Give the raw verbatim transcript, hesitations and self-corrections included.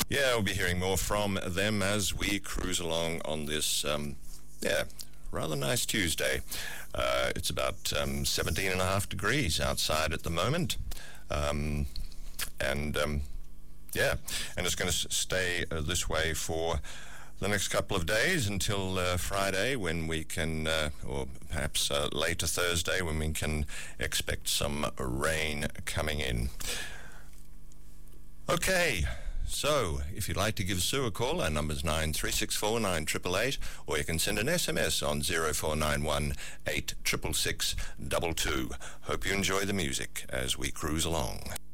Yeah, we'll be hearing more from them as we cruise along on this, um, yeah, rather nice Tuesday. Uh, it's about um, seventeen and a half degrees outside at the moment. Um, and, um, yeah, and it's going to stay uh, this way for the next couple of days until uh, Friday, when we can, uh, or perhaps uh, later Thursday, when we can expect some rain coming in. Okay, so if you'd like to give Sue a call, our number's nine three six four, nine eight eight eight, or you can send an S M S on zero four nine one, eight six six six two two. Hope you enjoy the music as we cruise along.